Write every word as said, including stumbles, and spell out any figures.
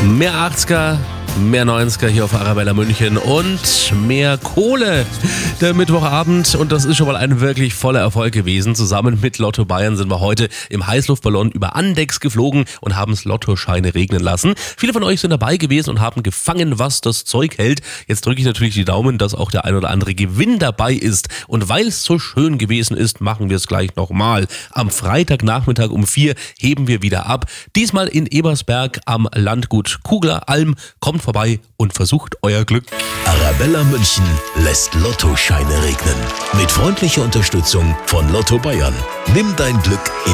Mehr achtziger, mehr neunziger hier auf Arabella München und mehr Kohle. Der Mittwochabend, und das ist schon mal ein wirklich voller Erfolg gewesen. Zusammen mit Lotto Bayern sind wir heute im Heißluftballon über Andechs geflogen und haben es Lottoscheine regnen lassen. Viele von euch sind dabei gewesen und haben gefangen, was das Zeug hält. Jetzt drücke ich natürlich die Daumen, dass auch der ein oder andere Gewinn dabei ist. Und weil es so schön gewesen ist, machen wir es gleich nochmal. Am Freitagnachmittag um vier heben wir wieder ab. Diesmal in Ebersberg am Landgut Kugler-Alm. Kommt vorbei und versucht euer Glück. Arabella München lässt Lottoscheine regnen. Mit freundlicher Unterstützung von Lotto Bayern. Nimm dein Glück in